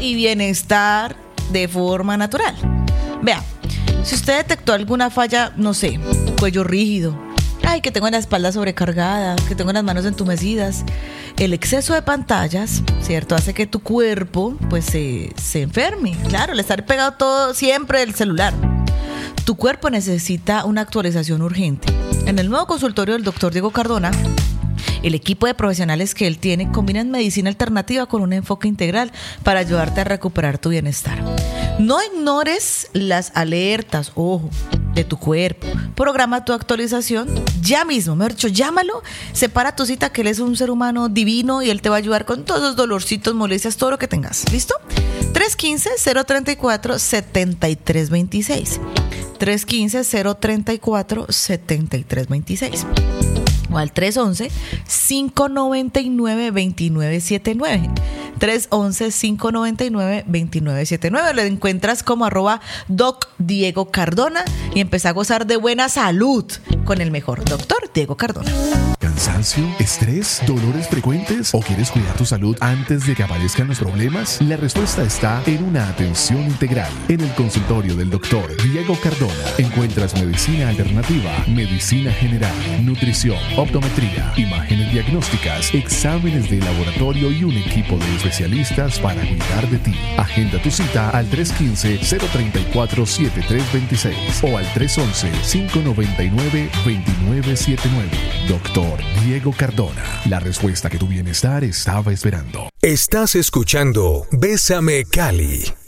y bienestar de forma natural. Vea, si usted detectó alguna falla, no sé, cuello rígido, ay, que tengo la espalda sobrecargada, que tengo las manos entumecidas, el exceso de pantallas, ¿cierto? Hace que tu cuerpo pues se enferme. Claro, el estar pegado todo siempre del celular. Tu cuerpo necesita una actualización urgente. En el nuevo consultorio del doctor Diego Cardona, el equipo de profesionales que él tiene combinan medicina alternativa con un enfoque integral para ayudarte a recuperar tu bienestar. No ignores las alertas, ojo, de tu cuerpo. Programa tu actualización ya mismo, mejor dicho, llámalo, separa tu cita, que él es un ser humano divino y él te va a ayudar con todos los dolorcitos, molestias, todo lo que tengas. ¿Listo? 315-034-7326. 315-034-7326. O al 311-599-2979. 311-599-2979. Lo encuentras como @Doc Diego Cardona y empezá a gozar de buena salud con el mejor doctor Diego Cardona. ¿Cansancio? ¿Estrés? ¿Dolores frecuentes? ¿O quieres cuidar tu salud antes de que aparezcan los problemas? La respuesta está en una atención integral. En el consultorio del doctor Diego Cardona encuentras medicina alternativa, medicina general, nutrición, optometría, imágenes diagnósticas, exámenes de laboratorio y un equipo de especialistas para cuidar de ti. Agenda tu cita al 315-034-7326 o al 311-599-2979. Doctor Diego Cardona, la respuesta que tu bienestar estaba esperando. Estás escuchando Bésame Cali.